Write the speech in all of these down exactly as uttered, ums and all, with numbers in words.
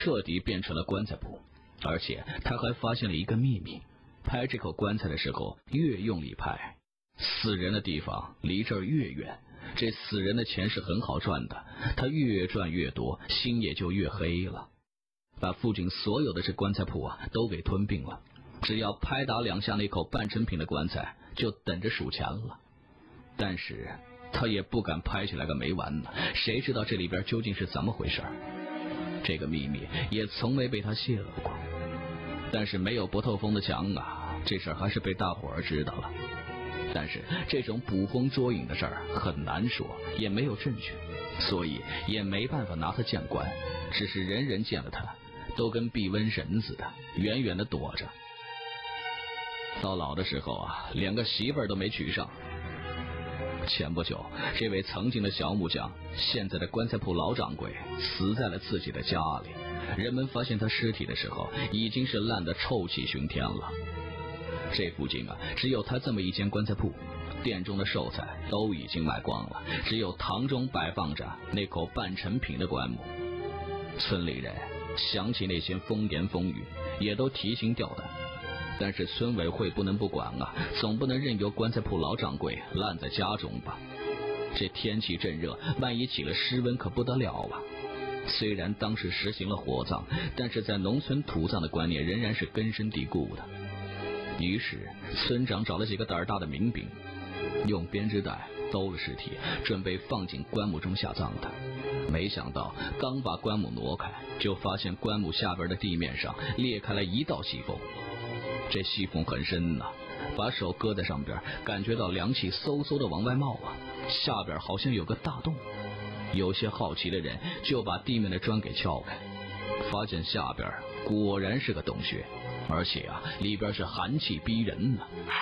彻底变成了棺材铺，而且他还发现了一个秘密：拍这口棺材的时候，越用力拍，死人的地方离这儿越远，这死人的钱是很好赚的，他越赚越多，心也就越黑了，把附近所有的这棺材铺啊都给吞并了。只要拍打两下那口半成品的棺材，就等着数钱了。但是他也不敢拍起来个没完呢，谁知道这里边究竟是怎么回事？这个秘密也从没被他泄露过。但是没有不透风的墙啊，这事儿还是被大伙儿知道了。但是这种捕风捉影的事儿很难说，也没有证据，所以也没办法拿他见官，只是人人见了他都跟避瘟神似的，远远的躲着。到老的时候啊，连个媳妇儿都没娶上。前不久，这位曾经的小木匠，现在的棺材铺老掌柜，死在了自己的家里。人们发现他尸体的时候，已经是烂得臭气熏天了。这附近啊，只有他这么一间棺材铺，店中的寿材都已经卖光了，只有堂中摆放着那口半成品的棺木。村里人想起那些风言风语，也都提心吊胆。但是村委会不能不管啊，总不能任由棺材铺老掌柜烂在家中吧？这天气正热，万一起了湿温可不得了啊！虽然当时实行了火葬，但是在农村土葬的观念仍然是根深蒂固的。于是村长找了几个胆儿大的民兵，用编织袋兜了尸体，准备放进棺木中下葬的。没想到刚把棺木挪开，就发现棺木下边的地面上裂开了一道细缝。这细缝很深呐、啊，把手搁在上边，感觉到凉气嗖嗖的往外冒啊，下边好像有个大洞。有些好奇的人就把地面的砖给撬开，发现下边果然是个洞穴，而且啊，里边是寒气逼人呢、啊。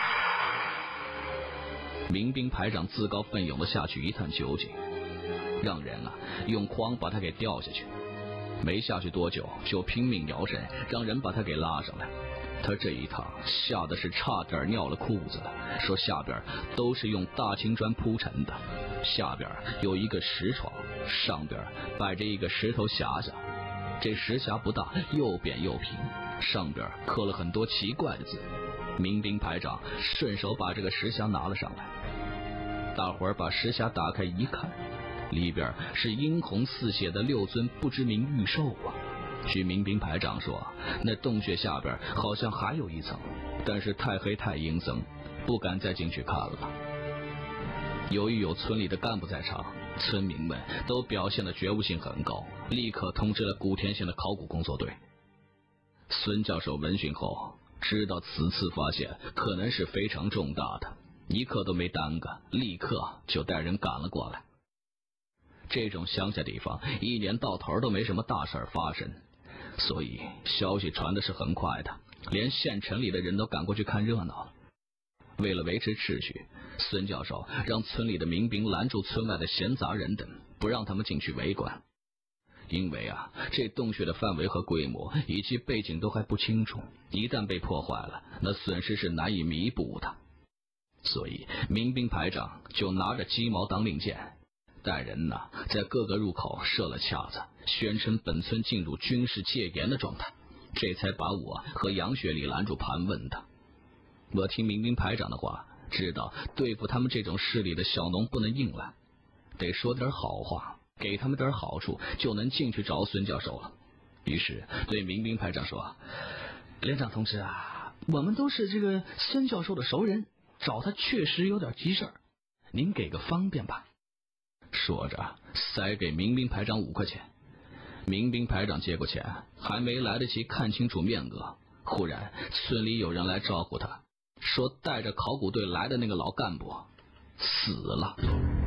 民兵排长自告奋勇的下去一探究竟，让人啊用筐把他给吊下去。没下去多久，就拼命摇身，让人把他给拉上来。他这一趟吓得是差点尿了裤子了，说下边都是用大青砖铺成的，下边有一个石床，上边摆着一个石头匣匣，这石匣不大，又扁又平，上边刻了很多奇怪的字。民兵排长顺手把这个石匣拿了上来，大伙儿把石匣打开一看，里边是殷红似血的六尊不知名玉兽啊。据民兵排长说，那洞穴下边好像还有一层，但是太黑太阴森，不敢再进去看了。由于有村里的干部在场，村民们都表现的觉悟性很高，立刻通知了古田县的考古工作队。孙教授闻讯后，知道此次发现可能是非常重大的，一刻都没耽搁，立刻就带人赶了过来。这种乡下地方一年到头都没什么大事发生，所以消息传的是很快的，连县城里的人都赶过去看热闹了。为了维持秩序，孙教授让村里的民兵拦住村外的闲杂人等，不让他们进去围观。因为啊，这洞穴的范围和规模以及背景都还不清楚，一旦被破坏了，那损失是难以弥补的。所以民兵排长就拿着鸡毛当令箭，带人呐、啊、在各个入口设了卡子，宣称本村进入军事戒严的状态，这才把我和杨雪里拦住盘问的。我听民兵排长的话，知道对付他们这种势力的小农不能硬来，得说点好话，给他们点好处，就能进去找孙教授了。于是对民兵排长说：连长同志啊，我们都是这个孙教授的熟人，找他确实有点急事儿，您给个方便吧。说着塞给民兵排长五块钱。民兵排长接过钱，还没来得及看清楚面额，忽然村里有人来招呼他，说带着考古队来的那个老干部死了。